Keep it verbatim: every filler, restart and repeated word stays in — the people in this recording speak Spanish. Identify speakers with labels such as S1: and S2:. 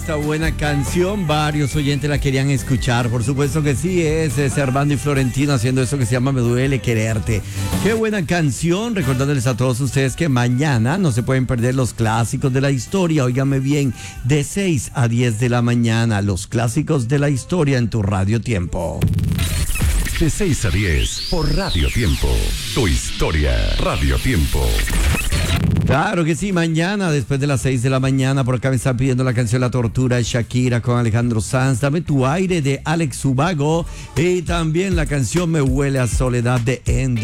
S1: esta buena canción, varios oyentes la querían escuchar, por supuesto que sí, es, es Servando y Florentino haciendo eso que se llama Me Duele Quererte. Qué buena canción, recordándoles a todos ustedes que mañana no se pueden perder los clásicos de la historia, óigame bien, de seis a diez de la mañana, los clásicos de la historia en tu Radio Tiempo.
S2: De seis a diez por Radio Tiempo, tu historia, Radio Tiempo.
S1: Claro que sí, mañana después de las seis de la mañana, por acá me están pidiendo la canción La Tortura de Shakira con Alejandro Sanz, Dame tu aire de Alex Ubago y también la canción Me huele a soledad de Andy.